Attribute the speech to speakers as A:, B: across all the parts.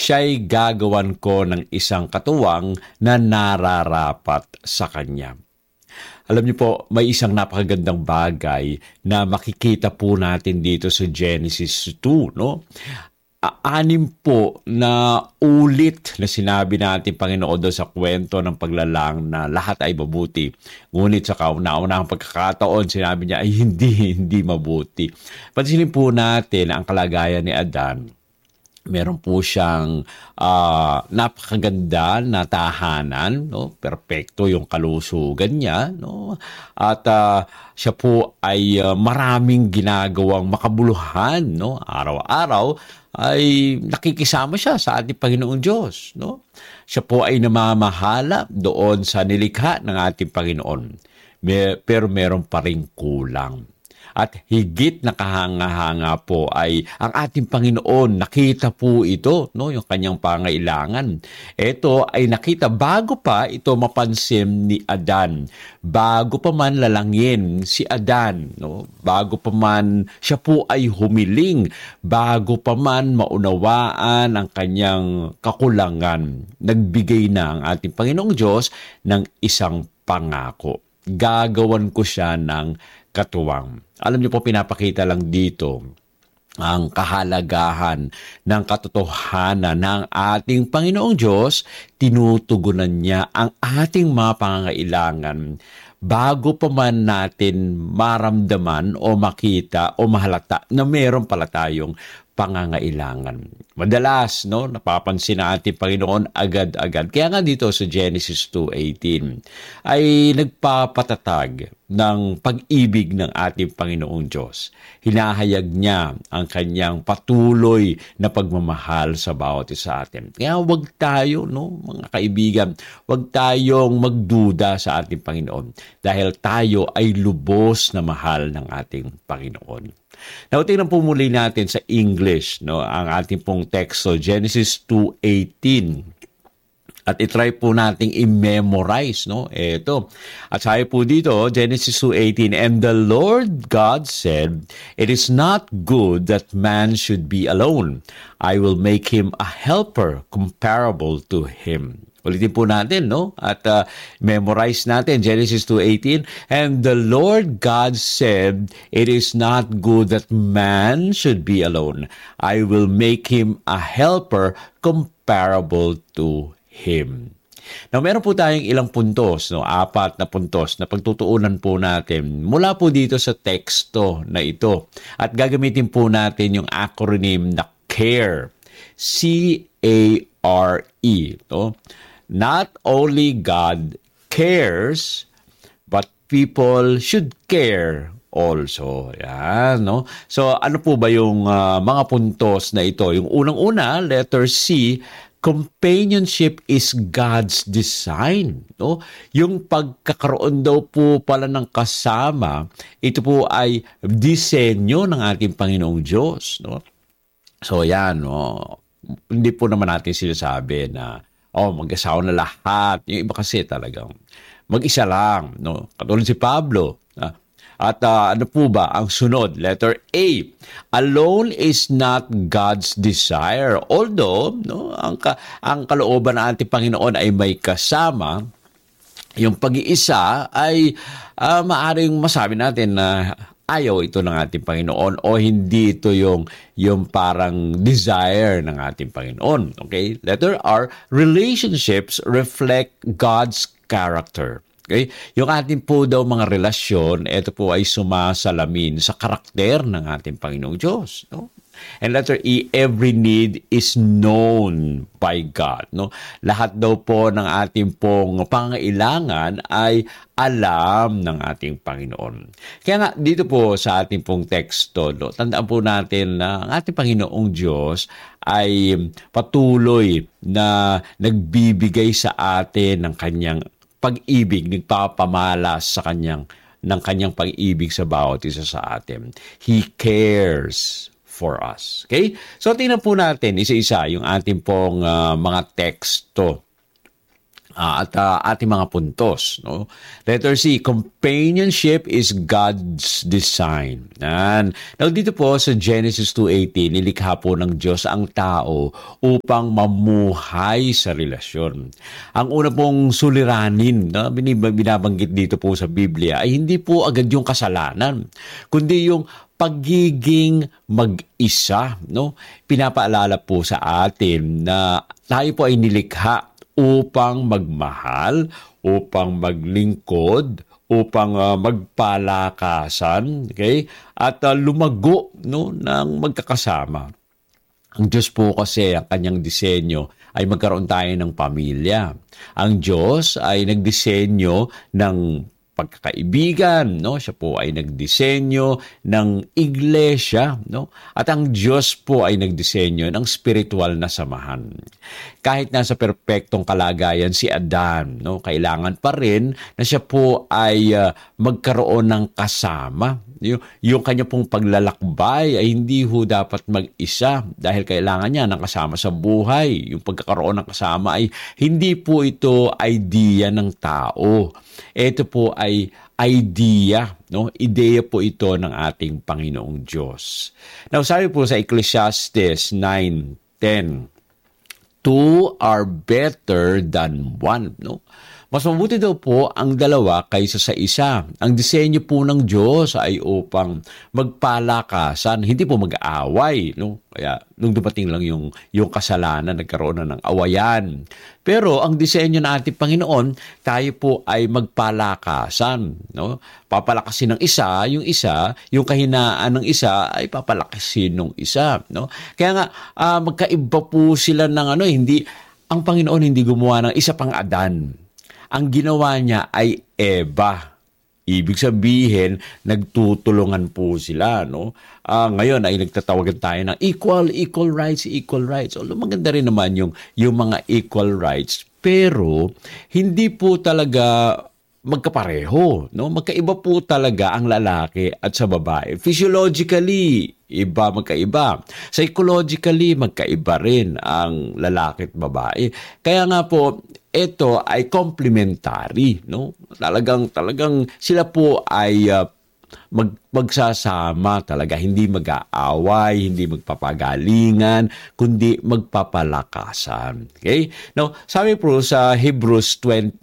A: siya'y gagawan ko ng isang katuwang na nararapat sa kanya. Alam niyo po, may isang napakagandang bagay na makikita po natin dito sa Genesis 2, no? Anim po na ulit na sinabi natin, Panginoon, doon sa kwento ng paglalang na lahat ay mabuti. Ngunit sa kauna-unahang pagkakataon, sinabi niya ay hindi mabuti. Pansinin po natin ang kalagayan ni Adan. Meron po siyang napakaganda na tahanan, no? Perpekto yung kalusugan niya, no? At siya po ay maraming ginagawang makabuluhan, no? Araw-araw ay nakikisama siya sa ating Panginoong Diyos, no? Siya po ay namamahala doon sa nilikha ng ating Panginoon. Pero meron pa ring kulang. At higit na kahanga-hanga po ay ang ating Panginoon. Nakita po ito, no, yung kanyang pangailangan. Ito ay nakita bago pa ito mapansin ni Adan. Bago pa man lalangin si Adan, no, bago pa man siya po ay humiling, bago pa man maunawaan ang kanyang kakulangan, nagbigay na ang ating Panginoong Diyos ng isang pangako. Gagawan ko siya ng katuwang. Alam niyo po, pinapakita lang dito ang kahalagahan ng katotohanan ng ating Panginoong Diyos. Tinutugunan niya ang ating mga pangangailangan bago pa man natin maramdaman o makita o mahalata na meron pala tayong pangangailangan. Madalas, no, napapansin na ating Panginoon agad-agad. Kaya nga dito sa Genesis 2:18 ay nagpapatatag ng pag-ibig ng ating Panginoong Diyos. Hinahayag niya ang kanyang patuloy na pagmamahal sa bawat isa atin. Kaya wag tayo, no, mga kaibigan, wag tayong magduda sa ating Panginoon dahil tayo ay lubos na mahal ng ating Panginoon. Now, tingnan po muli natin sa English, no, ang ating pong teksto, Genesis 2:18. At itry po nating i-memorize, no? Ito. At sabi po dito, Genesis 2:18, "And the Lord God said, It is not good that man should be alone. I will make him a helper comparable to him." Ulitin po natin, no? At memorize natin, Genesis 2:18, "And the Lord God said, It is not good that man should be alone. I will make him a helper comparable to him." Now, meron po tayong ilang puntos, no? 4 na puntos na pagtutuunan po natin mula po dito sa teksto na ito. At gagamitin po natin yung acronym na CARE. C-A-R-E. No? Not only God cares, but people should care also. Yan, no? So, ano po ba yung mga puntos na ito? Yung unang-una, letter C, companionship is God's design. No? Yung pagkakaroon daw po pala ng kasama, ito po ay disenyo ng ating Panginoong Diyos. No? So, yan, no? Hindi po naman natin sinasabi na mag-asawa na lahat. Yung iba kasi talagang mag-isa lang, no? Katulad si Pablo. At ano po ba ang sunod? Letter A. Alone is not God's desire. Although, no, ang kalooban ng ating Panginoon ay may kasama, yung pag-iisa ay maaaring masabi natin na ayaw ito ng ating Panginoon o hindi ito yung parang desire ng ating Panginoon. Okay? Letter R, relationships reflect God's character. Okay? Yung ating po daw mga relasyon, ito po ay sumasalamin sa karakter ng ating Panginoong Diyos. No? And letter E, every need is known by God. No? Lahat daw po ng ating pong pangailangan ay alam ng ating Panginoon. Kaya nga dito po sa ating pong teksto, no, tandaan po natin na ang ating Panginoong Diyos ay patuloy na nagbibigay sa atin ng kanyang pag-ibig, nagpapamalas sa ng kanyang pag-ibig sa bawat isa sa atin. He cares for us. Okay? So, tingnan po natin isa-isa yung ating pong mga teksto. at ating mga puntos. No? Letter C, companionship is God's design. Now dito po sa Genesis 2:18, nilikha po ng Diyos ang tao upang mamuhay sa relasyon. Ang una pong suliranin na binabanggit dito po sa Biblia ay hindi po agad yung kasalanan, kundi yung pagiging mag-isa. No? Pinapaalala po sa atin na tayo po ay nilikha upang magmahal, upang maglingkod, upang magpalakasan, okay? At lumago, no, ng magkakasama. Ang Diyos po kasi, ang kanyang disenyo ay magkaroon tayo ng pamilya. Ang Diyos ay nagdisenyo ng pagkakaibigan, no? Siya po ay nagdisenyo ng iglesia, no? At ang Diyos po ay nagdisenyo ng spiritual na samahan. Kahit nasa perpektong kalagayan si Adan, no? Kailangan pa rin na siya po ay magkaroon ng kasama. Yung kanya pong paglalakbay ay hindi ho dapat mag-isa dahil kailangan niya ng kasama sa buhay. Yung pagkakaroon ng kasama ay hindi po ito idea ng tao. Ito po ay idea, no? Ideya po ito ng ating Panginoong Diyos. Now, sabi po sa Ecclesiastes 9:10, two are better than one, no? Mas mabuti daw po ang dalawa kaysa sa isa. Ang disenyo po ng Diyos ay upang magpalakasan, hindi po mag-aaway, no? Kaya nung dumating lang yung kasalanan, nagkaroon na ng awayan. Pero ang disenyo ng ating Panginoon, tayo po ay magpalakasan, no? Papalakasin ng isa, yung kahinaan ng isa ay papalakasin ng isa, no? Kaya nga magkaiba po sila ng hindi ang Panginoon hindi gumawa ng isa pang Adan. Ang ginawa niya ay Eva. Ibig sabihin, nagtutulungan po sila, no? Ngayon ay nagtatawagan tayo ng equal rights. Although maganda rin naman yung mga equal rights. Pero, hindi po talaga magkapareho, no? Magkaiba po talaga ang lalaki at sa babae. Physiologically, magkaiba. Psychologically, magkaiba rin ang lalaki at babae. Kaya nga po, ito ay complementary, no? Talagang sila po ay magsasama talaga, hindi mag-aaway, hindi magpapagalingan, kundi magpapalakasan. Okay? Now, sabi po sa Hebrews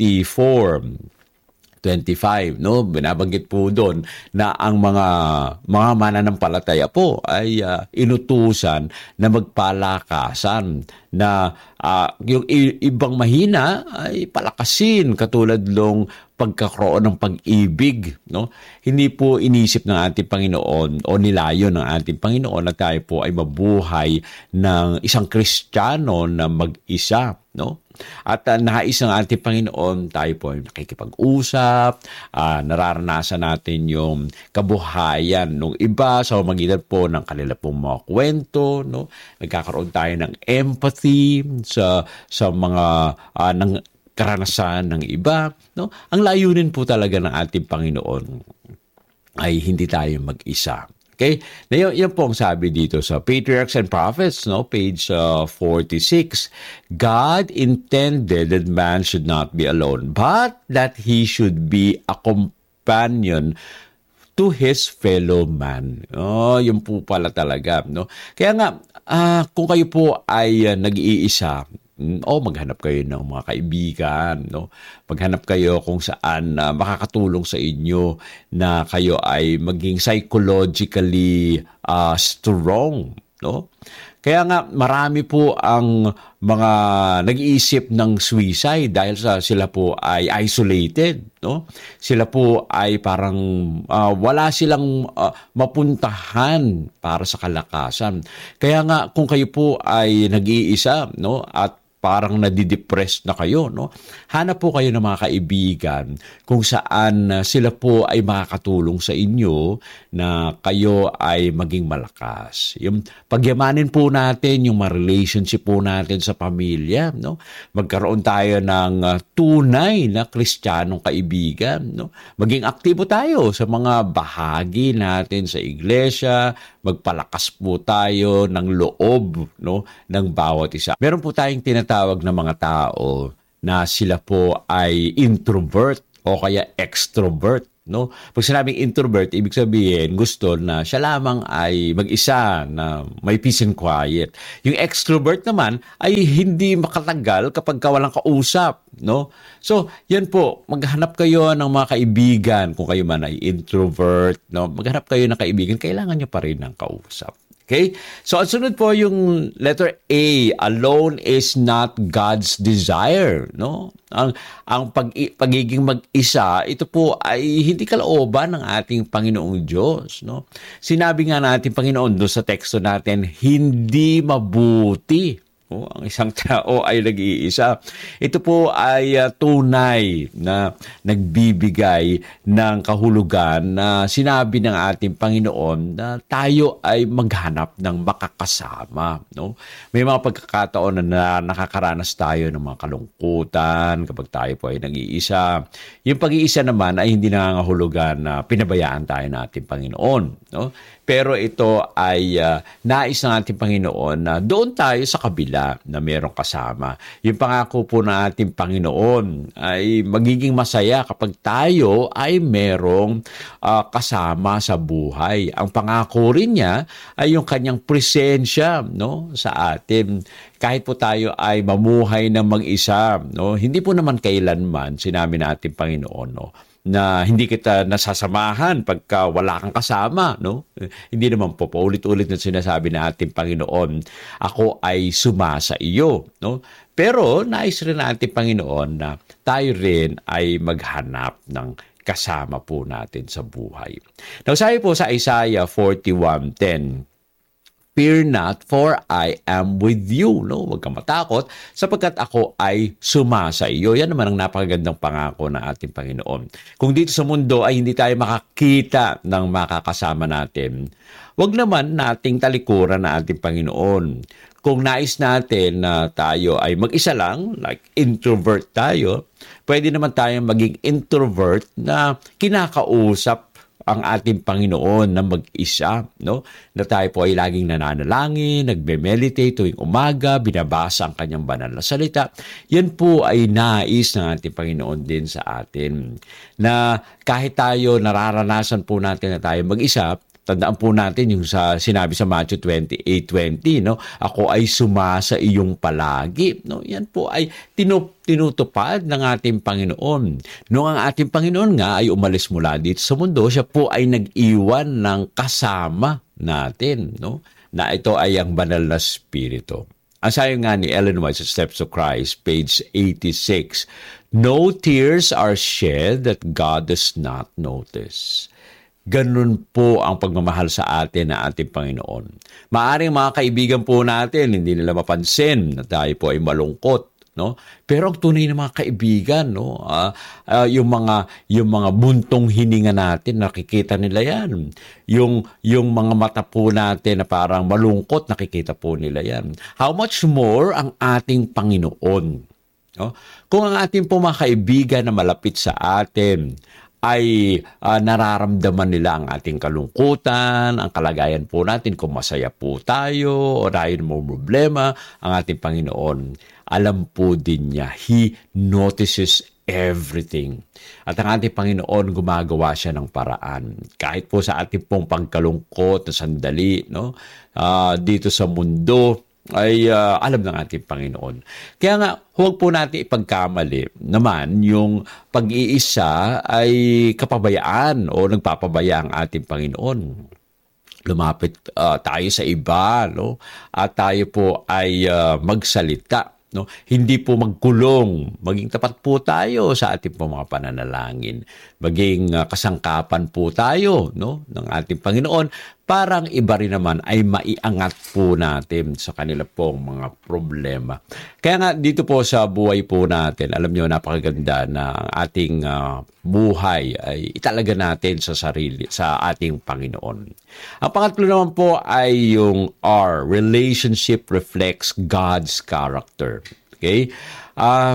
A: 24:25, no? Binabanggit po doon na ang mga mananampalataya po ay inutusan na magpalakasan, na yung ibang mahina ay palakasin katulad ng pagkakaroon ng pag-ibig, no? Hindi po inisip ng ating Panginoon o nilayo ng ating Panginoon na tayo po ay mabuhay ng isang Kristiyano na mag-isa, no? At nais ng ating Panginoon, tayo po ay nakikipag-usap, nararanasan natin yung kabuhayan ng iba sa pamamagitan po ng kanila pong mga kwento, no? Nagkakaroon tayo ng empathy sa mga ng karanasan ng iba, no? Ang layunin po talaga ng ating Panginoon ay hindi tayo mag-isa. Okay? Na yan po ang sabi dito sa Patriarchs and Prophets, no? Page 46. God intended that man should not be alone, but that he should be a companion to his fellow man. Yun po pala talaga, no? Kaya nga, kung kayo po ay nag-iisa, maghanap kayo ng mga kaibigan, no? Maghanap kayo kung saan makakatulong sa inyo na kayo ay maging psychologically strong, no? Kaya nga marami po ang mga nag-iisip ng suicide dahil sila po ay isolated, no? Sila po ay parang wala silang mapuntahan para sa kalakasan. Kaya nga kung kayo po ay nag-iisa, no, at parang nadidepressed na kayo, no? Hanap po kayo ng mga kaibigan kung saan sila po ay makakatulong sa inyo na kayo ay maging malakas. Yung pagyamanin po natin yung relationship po natin sa pamilya, no? Magkaroon tayo ng tunay na Kristiyanong kaibigan, no? Maging aktibo tayo sa mga bahagi natin sa iglesia, magpalakas po tayo ng loob, no, ng bawat isa. Meron po tayong tinatawag na mga tao na sila po ay introvert o kaya extrovert. No? Pag sinabing introvert, ibig sabihin gusto na siya lamang ay mag-isa na may peace and quiet. Yung extrovert naman ay hindi makatagal kapag walang kausap. No? So, yan po, maghanap kayo ng mga kaibigan. Kung kayo man ay introvert, no? Maghanap kayo ng kaibigan, kailangan nyo pa rin ng kausap. Okay? So, ang sunod po yung letter A, alone is not God's desire, no? Ang pagiging mag-isa, ito po ay hindi kalooban ng ating Panginoong Diyos, no? Sinabi nga natin Panginoon doon sa teksto natin, hindi mabuti. Ang isang tao ay nag-iisa. Ito po ay tunay na nagbibigay ng kahulugan na sinabi ng ating Panginoon na tayo ay maghanap ng makakasama. No? May mga pagkakataon na nakakaranas tayo ng mga kalungkutan kapag tayo po ay nag-iisa. Yung pag-iisa naman ay hindi nangangahulugan na pinabayaan tayo ng ating Panginoon. No? Pero ito ay nais ng ating Panginoon na doon tayo sa kabila na mayroong kasama. Yung pangako po ng ating Panginoon ay magiging masaya kapag tayo ay mayroong kasama sa buhay. Ang pangako rin niya ay yung kanyang presensya, no, sa atin. Kahit po tayo ay mamuhay ng mag-isa, no, hindi po naman kailanman sinabi ng ating Panginoon, no, na hindi kita nasasamahan pagka wala kang kasama, no? Hindi naman po, paulit-ulit na sinasabi ng ating Panginoon, ako ay sumasa iyo, no? Pero nais rin ng ating Panginoon na tayo rin ay maghanap ng kasama po natin sa buhay. Now, sabi po sa Isaiah 41:10, fear not, for I am with you. No? Huwag kang matakot, sapagkat ako ay sumasa iyo. Yan naman ang napakagandang pangako ng ating Panginoon. Kung dito sa mundo ay hindi tayo makakita ng makakasama natin, huwag naman nating talikuran ng ating Panginoon. Kung nais natin na tayo ay mag-isa lang, like introvert tayo, pwede naman tayong maging introvert na kinakausap ang ating Panginoon na mag-isa, no? Na tayo po ay laging nananalangin, nagme-meditate tuwing umaga, binabasa ang kanyang banal na salita. Yan po ay nais ng ating Panginoon din sa atin. Na kahit tayo nararanasan po natin na tayo mag-isa, tandaan po natin yung sinabi sa Matthew 28:20, no? Ako ay sumasa iyong palagi, no? Yan po ay tinutupad ng ating Panginoon. Noong ang ating Panginoon nga ay umalis mula dito sa mundo, siya po ay nag-iwan ng kasama natin, no? Na ito ay ang banal na spirito. Ang sayo nga ni Ellen White sa Steps of Christ, page 86, no tears are shed that God does not notice. Ganun po ang pagmamahal sa atin na ating Panginoon. Maaring mga kaibigan po natin, hindi nila mapansin na tayo po ay malungkot, no? Pero ang tunay na mga kaibigan, no, yung mga buntong hininga natin, nakikita nila yan. Yung mga mata po natin na parang malungkot, nakikita po nila yan. How much more ang ating Panginoon? No? Kung ang ating po mga kaibigan na malapit sa atin ay nararamdaman nila ang ating kalungkutan, ang kalagayan po natin, kung masaya po tayo o dahil mo problema, ang ating Panginoon, alam po din niya. He notices everything. At ang ating Panginoon, gumagawa siya ng paraan. Kahit po sa ating pong pagkalungkot na sandali, no? Dito sa mundo, ay alam ng ating Panginoon. Kaya nga, huwag po natin ipagkamali naman yung pag-iisa ay kapabayaan o nagpapabaya ang ating Panginoon. Lumapit tayo sa iba, no? At tayo po ay magsalita. No, hindi po magkulong, maging tapat po tayo sa ating po mga pananalangin, maging kasangkapan po tayo, no, ng ating Panginoon, parang iba rin naman ay maiangat po natin sa kanila pong mga problema. Kaya nga dito po sa buhay po natin, alam nyo, napakaganda na ang ating buhay ay italaga natin sa sarili, sa ating Panginoon. Ang pangatlo naman po ay yung R, relationship reflects God's character. Okay?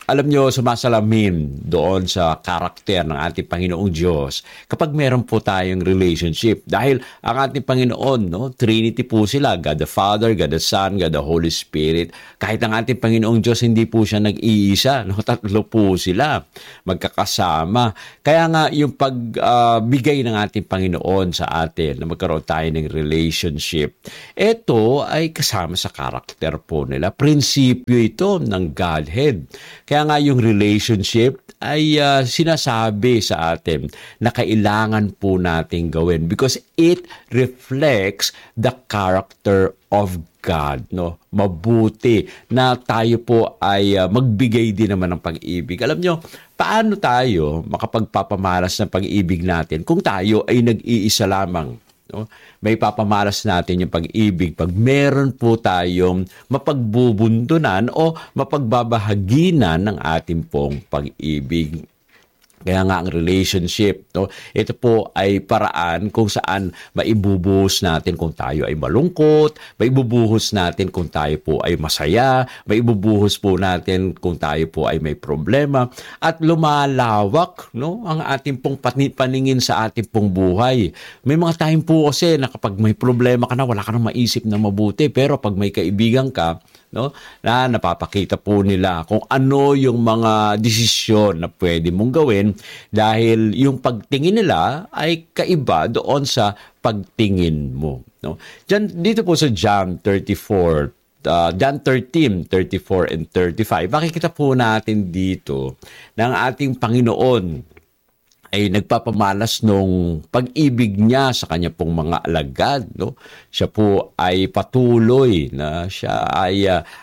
A: alam nyo, sumasalamin doon sa karakter ng ating Panginoong Diyos kapag meron po tayong relationship. Dahil ang ating Panginoon, no, Trinity po sila, God the Father, God the Son, God the Holy Spirit. Kahit ang ating Panginoong Diyos, hindi po siya nag-iisa. No? Tatlo po sila, magkakasama. Kaya nga, yung pagbigay ng ating Panginoon sa atin na magkaroon tayo ng relationship, ito ay kasama sa karakter po nila. Prinsipyo ito ng Godhead. Kaya nga yung relationship ay sinasabi sa atin na kailangan po nating gawin because it reflects the character of God. No? Mabuti na tayo po ay magbigay din naman ng pag-ibig. Alam nyo, paano tayo makapagpapamalas ng pag-ibig natin kung tayo ay nag-iisa lamang? No? May papamalas natin yung pag-ibig pag meron po tayong mapagbubuntunan o mapagbabahaginan ng ating pong pag-ibig. Kaya nga ang relationship, no, ito po ay paraan kung saan maibubuhos natin kung tayo ay malungkot, maibubuhos natin kung tayo po ay masaya, maibubuhos po natin kung tayo po ay may problema, at lumalawak, no, ang ating pong paningin sa ating pong buhay. May mga time po kasi na kapag may problema ka na, wala ka nang maisip na mabuti, pero pag may kaibigan ka, no, na napapakita po nila kung ano yung mga desisyon na pwede mong gawin dahil yung pagtingin nila ay kaiba doon sa pagtingin mo, no. Dito po sa John 34, John 13, 34 and 35, makikita po natin dito ng ating Panginoon ay nagpapamalas nung pag-ibig niya sa kanya pong mga alagad, no? Siya po ay patuloy na siya ay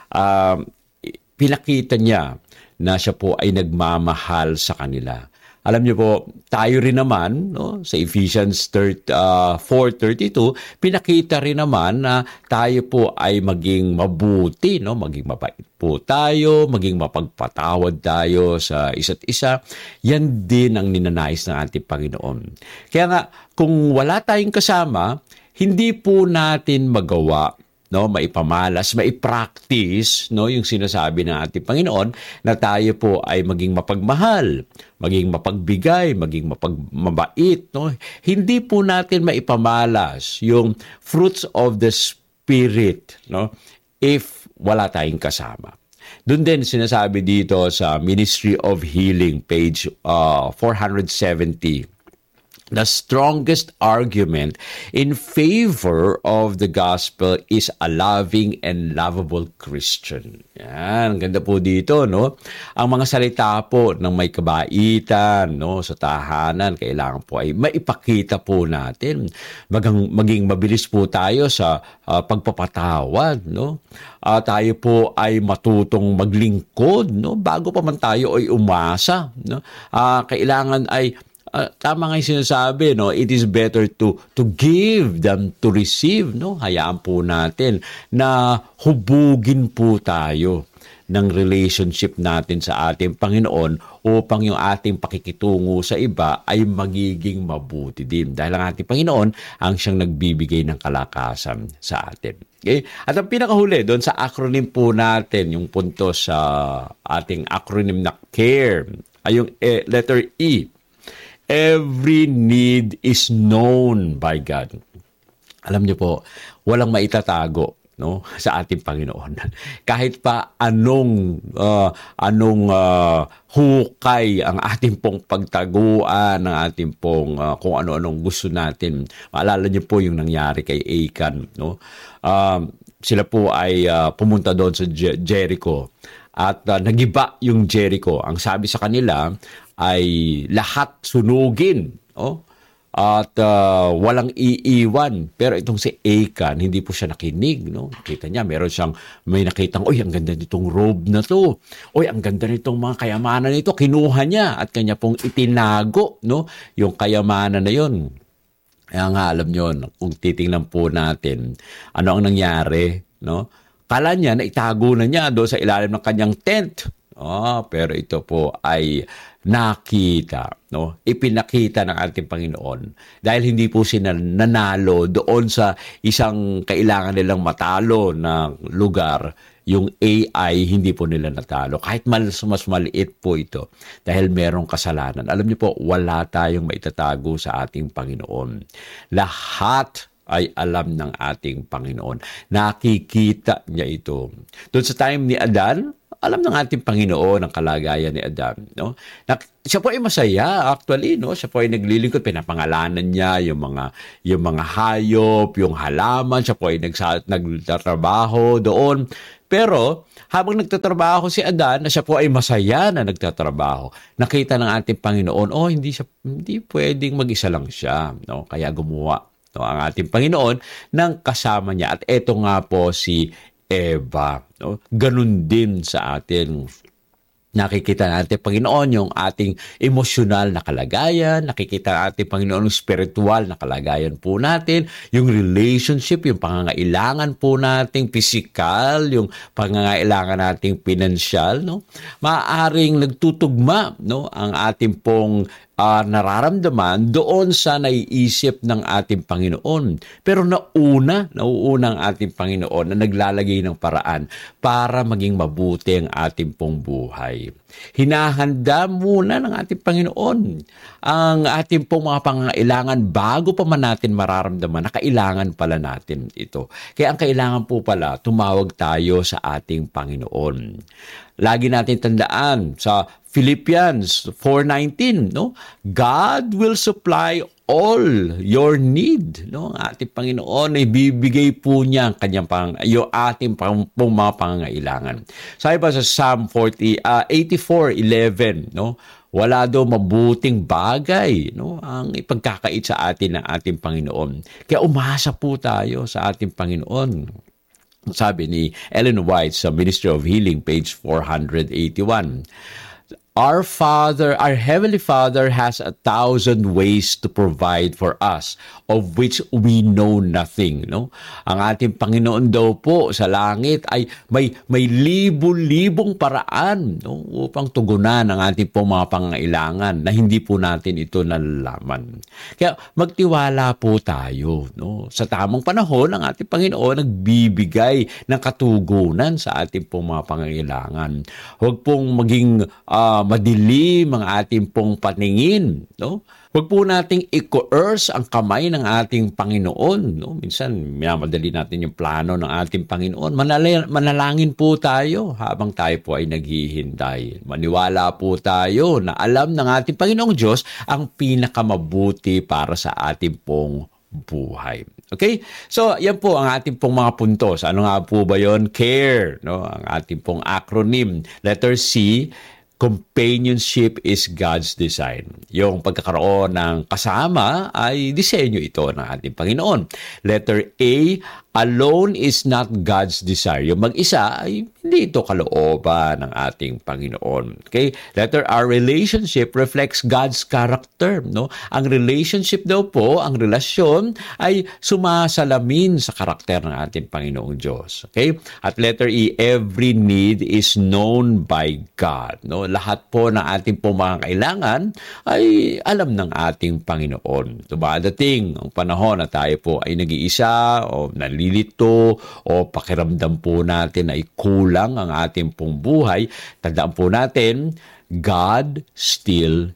A: pinakita niya na siya po ay nagmamahal sa kanila. Alam niyo po, tayo rin naman, no, sa Ephesians 4:32, pinakita rin naman na tayo po ay maging mabuti, no, maging mabait po tayo, maging mapagpatawad tayo sa isa't isa. Yan din ang ninanais ng ating Panginoon. Kaya nga, kung wala tayong kasama, hindi po natin magawa, no, maipamalas, maipractice, no, yung sinasabi ng ating Panginoon na tayo po ay maging mapagmahal, maging mapagbigay, maging mabait, no. Hindi po natin maipamalas yung fruits of the Spirit, no, if wala tayong kasama. Doon din sinasabi dito sa Ministry of Healing, page 470. The strongest argument in favor of the gospel is a loving and lovable Christian. Yan, ang ganda po dito, no? Ang mga salita po ng may kabaitan, no, sa tahanan, kailangan po ay maipakita po natin. Maging mabilis po tayo sa pagpapatawad, no? Tayo po ay matutong maglingkod, no? Bago pa man tayo ay umasa, no? Kailangan ay tama nga yung sinasabi, no? It is better to give than to receive, no? Hayaan po natin na hubugin po tayo ng relationship natin sa ating Panginoon upang yung ating pakikitungo sa iba ay magiging mabuti din. Dahil ang ating Panginoon ang siyang nagbibigay ng kalakasan sa atin. Okay? At ang pinakahuli, doon sa acronym po natin, yung punto sa ating acronym na CARE, ay yung letter E. Every need is known by God. Alam niyo po, walang maitatago, no, sa ating Panginoon. Kahit pa anong hukay ang ating pong pagtaguan, ng ating pong kung ano-anong gusto natin. Maalala niyo po yung nangyari kay Achan, no? Sila po ay pumunta doon sa Jericho at nagiba yung Jericho. Ang sabi sa kanila ay lahat sunugin, oh, at walang iiwan. Pero itong si Achan, hindi po siya nakinig, no? Kita niya, may nakitang, oy, ang ganda nitong robe na to. Oy, ang ganda nitong mga kayamanan nito. Kinuha niya at kanya pong itinago, no, yung kayamanan na yon. Kaya nga, alam niyo, kung titingnan po natin, ano ang nangyari, no? Kala niya na itago na niya doon sa ilalim ng kanyang tent. Pero ito po ay nakita, no? Ipinakita ng ating Panginoon dahil hindi po sila nanalo doon sa isang kailangan nilang matalo na lugar. yung AI, hindi po nila natalo. Kahit mas maliit po ito. Dahil merong kasalanan. Alam niyo po, wala tayong maitatago sa ating Panginoon. Lahat ay alam ng ating Panginoon. Nakikita niya ito. Doon sa time ni Adan, alam ng ating Panginoon ang kalagayan ni Adan, no? Siya po ay masaya actually, no? Siya po ay naglilingkod, pinapangalanan niya yung mga hayop, yung halaman, siya po ay nagtatrabaho doon. Pero habang nagtatrabaho si Adan, na siya po ay masaya na nagtatrabaho, nakita ng ating Panginoon, hindi pwedeng mag-isa lang siya, no? Kaya gumawa, no, ang ating Panginoon ng kasama niya. At eto nga po si Eva, no? Ganun din sa atin. Nakikita natin, Panginoon, yung ating emosyonal na kalagayan. Nakikita natin, Panginoon, yung spiritual na kalagayan po natin. Yung relationship, yung pangangailangan po nating physical, yung pangangailangan nating financial, no? Maaaring nagtutugma, no, ang ating pong nararamdaman doon sa naiisip ng ating Panginoon. Pero nauuna ang ating Panginoon na naglalagay ng paraan para maging mabuti ang ating pong buhay. Hinahanda muna ng ating Panginoon ang ating pong mga pangangailangan bago pa man natin mararamdaman na kailangan pala natin ito. Kaya ang kailangan po pala, tumawag tayo sa ating Panginoon. Lagi natin tandaan sa Philippians 4:19, no? God will supply all your need, no? Ang ating Panginoon ay bibigay po niya ang kanyang yung ating mga pangangailangan. Sabi pa sa Psalm 84:11, no? Wala daw mabuting bagay, no, ang ipagkakait sa atin ng ating Panginoon. Kaya umasa po tayo sa ating Panginoon. Sabi ni Ellen White sa Ministry of Healing, page 481. Our Heavenly Father has 1,000 ways to provide for us, of which we know nothing, no? Ang ating Panginoon daw po sa langit ay may libo-libong paraan, no, upang tugunan ang ating pong mga pangangailangan na hindi po natin ito nalalaman. Kaya magtiwala po tayo, no? Sa tamang panahon, ang ating Panginoon nagbibigay ng katugunan sa ating pong mga pangangailangan. Huwag pong maging madilim ang ating pong paningin, no? Huwag po nating i-coerce ang kamay ng ating Panginoon, no? Minsan, minamadali natin yung plano ng ating Panginoon. Manalangin po tayo habang tayo po ay naghihintay. Maniwala po tayo na alam ng ating Panginoong Diyos ang pinakamabuti para sa ating pong buhay. Okay? So, yan po ang ating pong mga puntos. Ano nga po ba yon? CARE, no? Ang ating pong acronym. Letter C, companionship is God's design. Yung pagkakaroon ng kasama ay disenyo ito ng ating Panginoon. Letter A, alone is not God's desire. Yung mag-isa ay hindi ito kalooban ng ating Panginoon. Okay? Letter R, relationship reflects God's character, no? Ang relationship daw po, ang relasyon ay sumasalamin sa karakter ng ating Panginoong Diyos. Okay? At letter E, every need is known by God, no? Lahat po ng ating po mga kailangan ay alam ng ating Panginoon. Dumadating ang panahon na tayo po ay nag-iisa o nalilito o pakiramdam po natin ay kulang ang ating pong buhay. Tandaan po natin, God still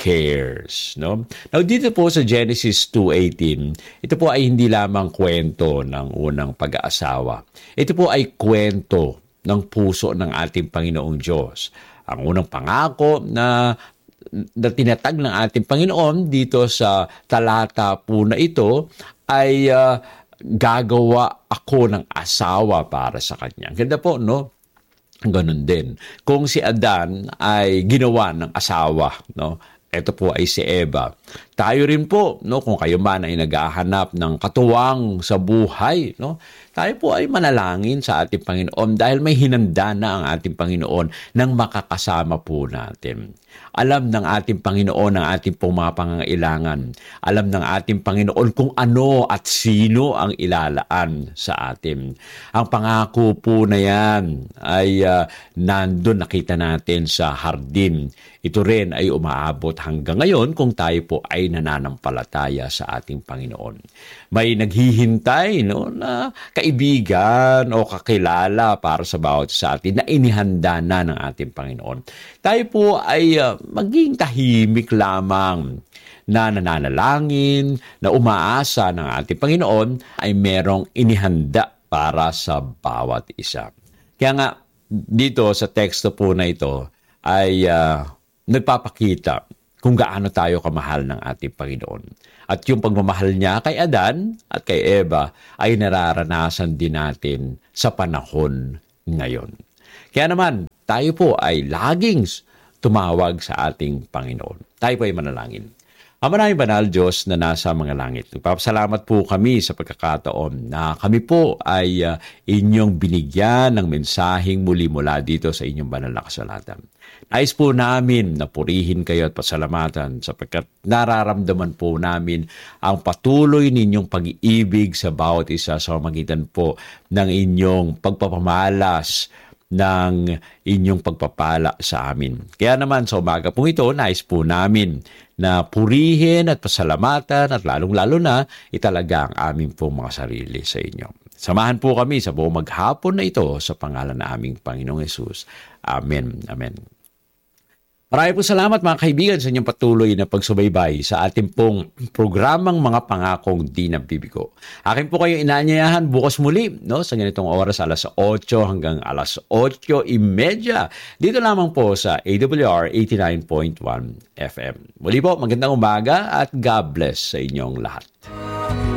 A: cares, no? Now dito po sa Genesis 2:18, ito po ay hindi lamang kwento ng unang pag-aasawa. Ito po ay kwento ng puso ng ating Panginoong Diyos. Ang unang pangako na tinatag ng ating Panginoon dito sa talata po na ito ay gagawa ako ng asawa para sa kanya. Ganda po, no? Ganun din. Kung si Adan ay ginawa ng asawa, no? Ito po ay si Eva. Tayo rin po, no, kung kayo man ay naghahanap ng katuwang sa buhay, no, tayo po ay manalangin sa ating Panginoon dahil may hinanda na ang ating Panginoon nang makakasama po natin. Alam ng ating Panginoon ang ating pong mga pangangailangan. Alam ng ating Panginoon kung ano at sino ang ilalaan sa atin. Ang pangako po na yan ay nandun nakita natin sa hardin. Ito rin ay umaabot hanggang ngayon kung tayo po ay nananampalataya sa ating Panginoon. May naghihintay na kaibigan o kakilala para sa bawat sa atin na inihanda na ng ating Panginoon. Tayo po ay maging tahimik lamang na nananalangin, na umaasa ng ating Panginoon ay merong inihanda para sa bawat isa. Kaya nga, dito sa teksto po na ito ay nagpapakita kung gaano tayo kamahal ng ating Panginoon. At yung pagmamahal niya kay Adan at kay Eva ay nararanasan din natin sa panahon ngayon. Kaya naman, tayo po ay laging tumawag sa ating Panginoon. Tayo po ay manalangin. Ama namin banal Diyos na nasa mga langit. Nagpapasalamat po kami sa pagkakataon na kami po ay inyong binigyan ng mensaheng muli mula dito sa inyong banal na kasulatan. Nais po namin na purihin kayo at pasalamatan sapagkat nararamdaman po namin ang patuloy ninyong pag-iibig sa bawat isa sa pamamagitan po ng inyong pagpapamalas ng inyong pagpapala sa amin. Kaya naman sa umaga pong ito, nais po namin na purihin at pasalamatan at lalong-lalo na italaga ang aming pong mga sarili sa inyo. Samahan po kami sa buong maghapon na ito sa pangalan ng aming Panginoong Hesus. Amen. Amen. Maraming po salamat mga kaibigan sa inyong patuloy na pagsubaybay sa ating pong programang mga pangakong di nabibigo. Akin po kayo inaanyayahan bukas muli sa ganitong oras alas 8 hanggang alas 8:30 dito lamang po sa AWR 89.1 FM. Muli po, magandang umaga at God bless sa inyong lahat.